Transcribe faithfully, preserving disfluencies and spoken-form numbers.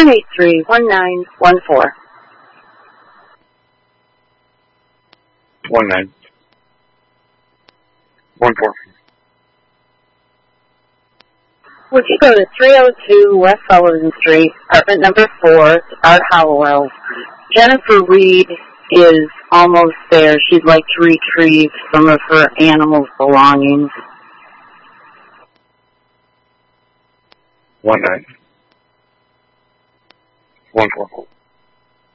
nine eight three, one nine one four. One nine. One four. Would you go to three oh two West Sullivan Street, apartment number four, Art Hollowell? Jennifer Reed is almost there. She'd like to retrieve some of her animals' belongings. One nine. One four.